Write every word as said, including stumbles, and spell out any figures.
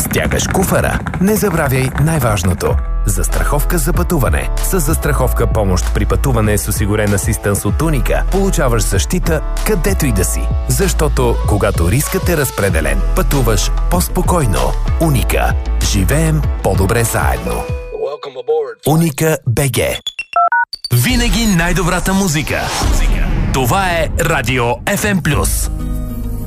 Стягаш куфара? Не забравяй най-важното. Застраховка за пътуване. С застраховка помощ при пътуване с осигурен асистенс от Уника получаваш защита където и да си. Защото когато рискът е разпределен, пътуваш по-спокойно. Уника. Живеем по-добре заедно. Уника БГ. Винаги най-добрата музика. Това е Радио Еф Ем Плюс.